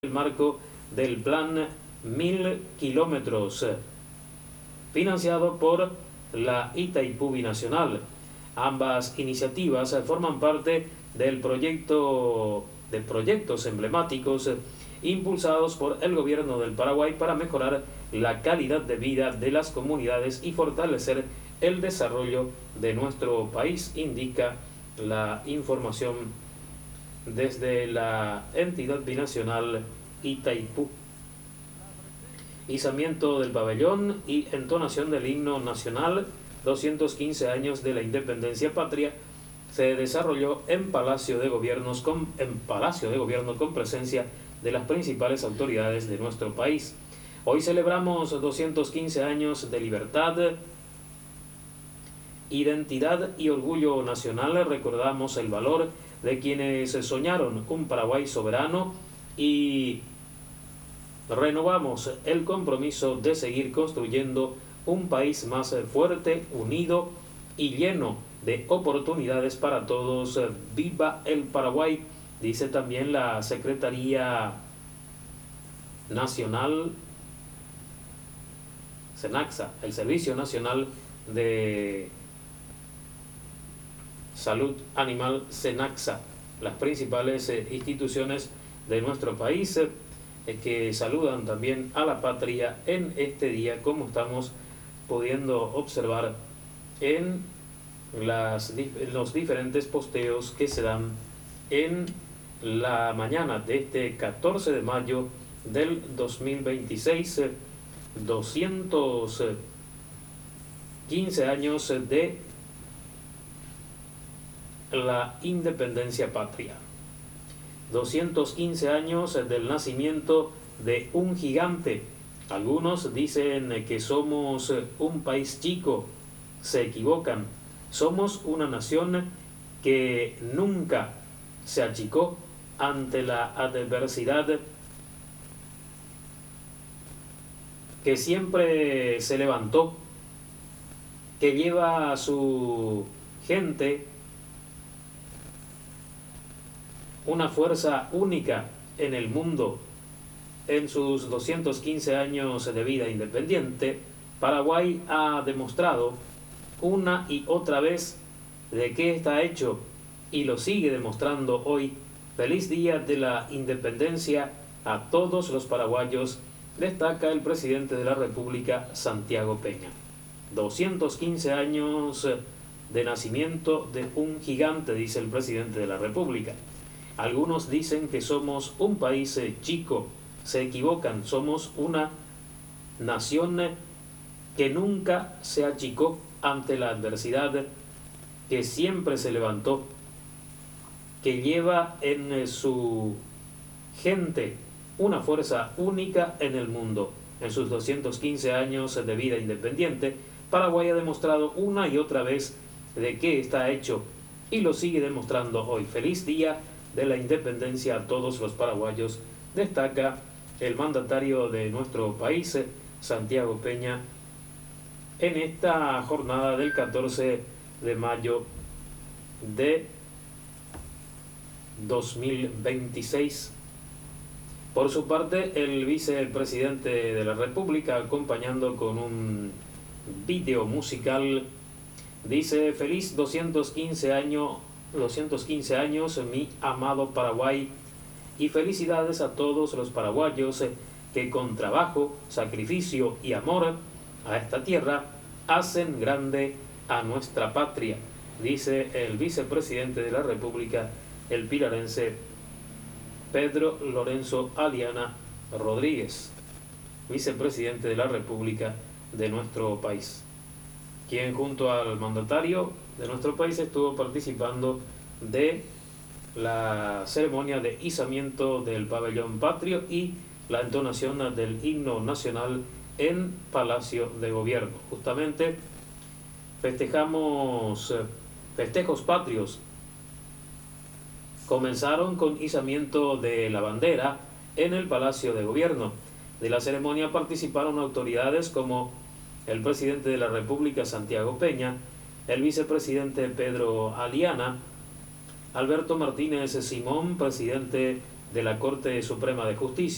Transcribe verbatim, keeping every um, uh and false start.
el marco del Plan Mil Kilómetros, financiado por la Itaipú Binacional. Ambas iniciativas forman parte del proyecto de proyectos emblemáticos impulsados por el gobierno del Paraguay para mejorar la calidad de vida de las comunidades y fortalecer el desarrollo de nuestro país, indica la información desde la entidad binacional Itaipú. Izamiento del pabellón y entonación del himno nacional, doscientos quince años de la independencia patria, se desarrolló en Palacio de Gobiernos con, en Palacio de Gobierno con presencia de las principales autoridades de nuestro país. Hoy celebramos doscientos quince años de libertad, identidad y orgullo nacional. Recordamos el valor de quienes soñaron un Paraguay soberano y renovamos el compromiso de seguir construyendo un país más fuerte, unido y lleno de oportunidades para todos. ¡Viva el Paraguay!, dice también la Secretaría Nacional SENACSA, el Servicio Nacional de Salud Animal SENACSA, las principales eh, instituciones de nuestro país eh, que saludan también a la patria en este día, como estamos pudiendo observar en, las, en los diferentes posteos que se dan en la mañana de este catorce de mayo del dos mil veintiséis, eh, doscientos quince años de la independencia patria, doscientos quince años del nacimiento de un gigante. Algunos dicen que somos un país chico, se equivocan. Somos una nación que nunca se achicó ante la adversidad, que siempre se levantó, que lleva a su gente una fuerza única en el mundo. En sus doscientos quince años de vida independiente, Paraguay ha demostrado una y otra vez de qué está hecho y lo sigue demostrando hoy. Feliz día de la independencia a todos los paraguayos, destaca el presidente de la República, Santiago Peña. doscientos quince años de nacimiento de un gigante, dice el presidente de la República. Algunos dicen que somos un país chico, se equivocan. Somos una nación que nunca se achicó ante la adversidad, que siempre se levantó, que lleva en su gente una fuerza única en el mundo. En sus doscientos quince años de vida independiente, Paraguay ha demostrado una y otra vez de qué está hecho y lo sigue demostrando hoy. Feliz día de la independencia a todos los paraguayos, destaca el mandatario de nuestro país, Santiago Peña, en esta jornada del catorce de mayo de dos mil veintiséis. Por su parte, el vicepresidente de la República, acompañando con un video musical, dice: feliz doscientos quince años, doscientos quince años, mi amado Paraguay, y felicidades a todos los paraguayos que con trabajo, sacrificio y amor a esta tierra hacen grande a nuestra patria, dice el vicepresidente de la República, el pilarense Pedro Lorenzo Aliana Rodríguez, vicepresidente de la República de nuestro país, quien junto al mandatario de nuestro país estuvo participando de la ceremonia de izamiento del pabellón patrio y la entonación del himno nacional en Palacio de Gobierno. Justamente festejamos festejos patrios. Comenzaron con izamiento de la bandera en el Palacio de Gobierno. De la ceremonia participaron autoridades como el presidente de la República, Santiago Peña, el vicepresidente Pedro Aliana, Alberto Martínez Simón, presidente de la Corte Suprema de Justicia,